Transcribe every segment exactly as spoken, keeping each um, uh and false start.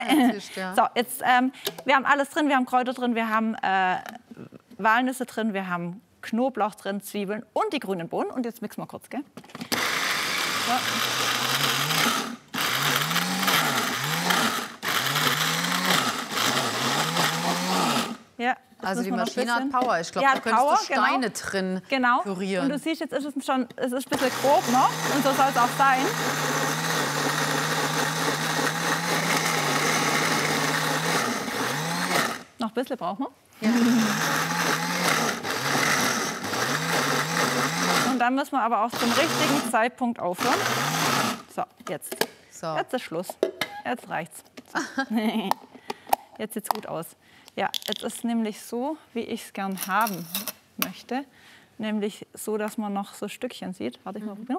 Ist, ja. So, jetzt, ähm, wir haben alles drin, wir haben Kräuter drin, wir haben äh, Walnüsse drin, wir haben Knoblauch drin, Zwiebeln und die grünen Bohnen. Und jetzt mixen wir kurz, gell? So. Ja, also die Maschine hat Power. Ich glaube, ja, da könntest Power, du Steine genau. drin genau. pürieren. Und du siehst, jetzt ist es schon, es ist ein bisschen grob noch. Und so soll es auch sein. Noch ein bisschen brauchen wir. Ja. Und dann müssen wir aber auch zum richtigen Zeitpunkt aufhören. So, jetzt. So. Jetzt ist Schluss. Jetzt reicht's. So. Jetzt sieht's gut aus. Ja, jetzt ist nämlich so, wie ich es gern haben möchte. Nämlich so, dass man noch so Stückchen sieht. Warte, ich mal probieren.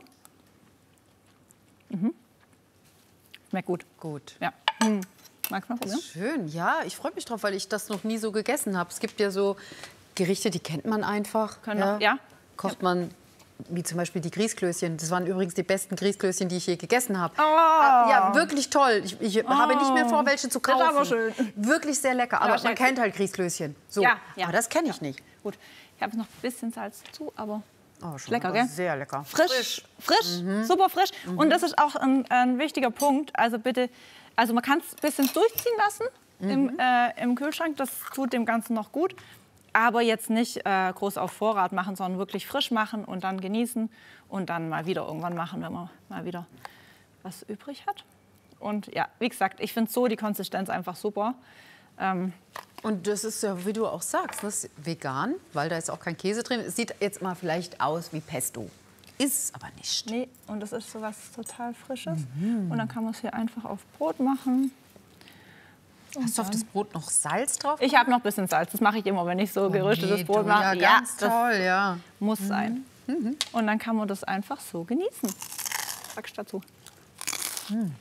Mhm. Schmeckt gut. Gut. Ja. Mhm. Magst du mal probieren? Schön, ja, ich freue mich drauf, weil ich das noch nie so gegessen habe. Es gibt ja so Gerichte, die kennt man einfach. Können ja. noch, ja. Kocht man, wie zum Beispiel die Grießklößchen. Das waren übrigens die besten Grießklößchen, die ich je gegessen habe. Oh. Ja, wirklich toll. Ich, ich oh. habe nicht mehr vor, welche zu kaufen. Das ist aber schön. Wirklich sehr lecker. Aber Ja, man kennt halt Grießklößchen. So. Ja, ja. Aber das kenne ich ja. nicht. Gut, ich habe noch ein bisschen Salz zu, aber Oh, schon lecker, gell? Sehr lecker. Frisch, frisch, mhm. super frisch. Mhm. Und das ist auch ein, ein wichtiger Punkt. Also bitte, also man kann es ein bisschen durchziehen lassen mhm. im, äh, im Kühlschrank. Das tut dem Ganzen noch gut. Aber jetzt nicht äh, groß auf Vorrat machen, sondern wirklich frisch machen und dann genießen. Und dann mal wieder irgendwann machen, wenn man mal wieder was übrig hat. Und ja, wie gesagt, ich finde so die Konsistenz einfach super. Ähm, Und das ist ja, wie du auch sagst, das ist vegan, weil da ist auch kein Käse drin. Es sieht jetzt mal vielleicht aus wie Pesto. Ist es aber nicht. Nee, und das ist so was total Frisches. Mhm. Und dann kann man es hier einfach auf Brot machen. Und Hast du auf das Brot noch Salz drauf? Ich habe noch ein bisschen Salz. Das mache ich immer, wenn ich so geröstetes nee, Brot du, mache. Ja, Ja, ganz das toll, ja. muss sein. Mhm. Und dann kann man das einfach so genießen. Sagst du dazu? Mhm.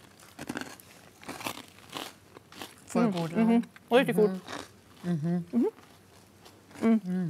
Voll mhm. gut, mhm. ja. Richtig mhm. gut. Mhm. Mhm. Mhm.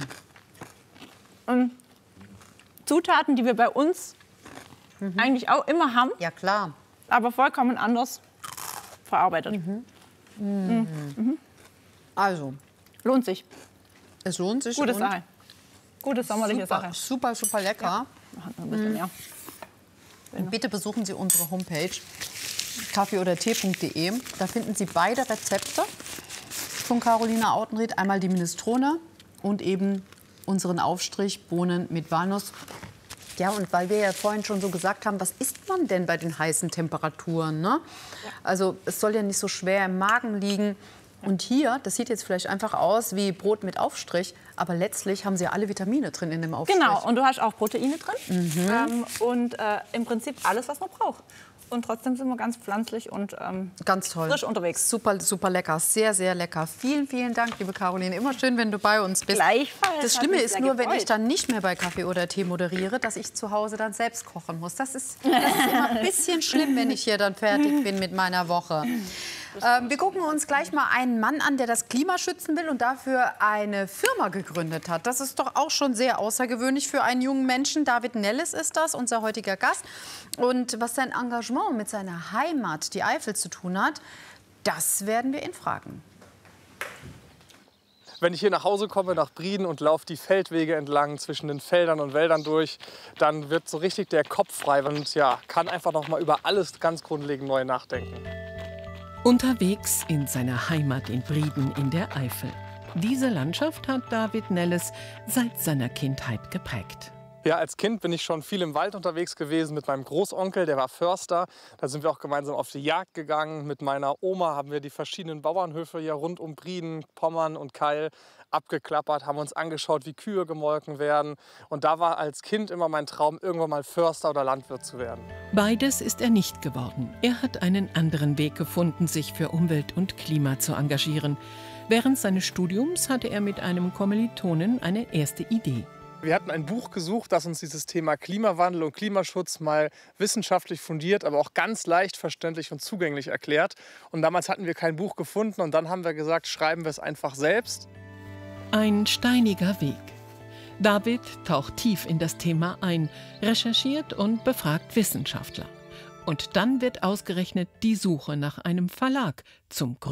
Und Zutaten, die wir bei uns mhm. eigentlich auch immer haben. Ja, klar. Aber vollkommen anders verarbeitet. Mhm. Mhm. Mhm. Also. Lohnt sich. Es lohnt sich. Gute Sache. Gute sommerliche super, Sache. Super, super lecker. Ja. Machen wir ein bisschen mehr. Und bitte besuchen Sie unsere Homepage kaffee oder tee punkt de. Da finden Sie beide Rezepte von Carolina Autenrieth. Einmal die Minestrone und eben unseren Aufstrich Bohnen mit Walnuss. Ja, und weil wir ja vorhin schon so gesagt haben, was isst man denn bei den heißen Temperaturen? Ne? Ja. Also es soll ja nicht so schwer im Magen liegen. Und hier, das sieht jetzt vielleicht einfach aus wie Brot mit Aufstrich, aber letztlich haben sie ja alle Vitamine drin in dem Aufstrich. Genau, und du hast auch Proteine drin mhm. ähm, und äh, im Prinzip alles, was man braucht. Und trotzdem sind wir ganz pflanzlich und ähm, ganz toll. Frisch unterwegs. Super, super lecker, sehr, sehr lecker. Vielen, vielen Dank, liebe Caroline. Immer schön, wenn du bei uns bist. Gleichfalls. Das Schlimme ist nur, wenn ich dann nicht mehr bei Kaffee oder Tee moderiere, dass ich zu Hause dann selbst kochen muss. Das ist, das ist immer ein bisschen schlimm, wenn ich hier dann fertig bin mit meiner Woche. Ähm, wir gucken uns gleich mal einen Mann an, der das Klima schützen will und dafür eine Firma gegründet hat. Das ist doch auch schon sehr außergewöhnlich für einen jungen Menschen. David Nelles ist das, unser heutiger Gast. Und was sein Engagement mit seiner Heimat, die Eifel, zu tun hat, das werden wir ihn fragen. Wenn ich hier nach Hause komme, nach Brieden und laufe die Feldwege entlang zwischen den Feldern und Wäldern durch, dann wird so richtig der Kopf frei und ja, kann einfach noch mal über alles ganz grundlegend neu nachdenken. Unterwegs in seiner Heimat in Brieden in der Eifel. Diese Landschaft hat David Nelles seit seiner Kindheit geprägt. Ja, als Kind bin ich schon viel im Wald unterwegs gewesen mit meinem Großonkel, der war Förster. Da sind wir auch gemeinsam auf die Jagd gegangen. Mit meiner Oma haben wir die verschiedenen Bauernhöfe hier rund um Brieden, Pommern und Keil abgeklappert, haben uns angeschaut, wie Kühe gemolken werden. Und da war als Kind immer mein Traum, irgendwann mal Förster oder Landwirt zu werden. Beides ist er nicht geworden. Er hat einen anderen Weg gefunden, sich für Umwelt und Klima zu engagieren. Während seines Studiums hatte er mit einem Kommilitonen eine erste Idee. Wir hatten ein Buch gesucht, das uns dieses Thema Klimawandel und Klimaschutz mal wissenschaftlich fundiert, aber auch ganz leicht verständlich und zugänglich erklärt. Und damals hatten wir kein Buch gefunden und dann haben wir gesagt, schreiben wir es einfach selbst. Ein steiniger Weg. David taucht tief in das Thema ein, recherchiert und befragt Wissenschaftler. Und dann wird ausgerechnet die Suche nach einem Verlag zum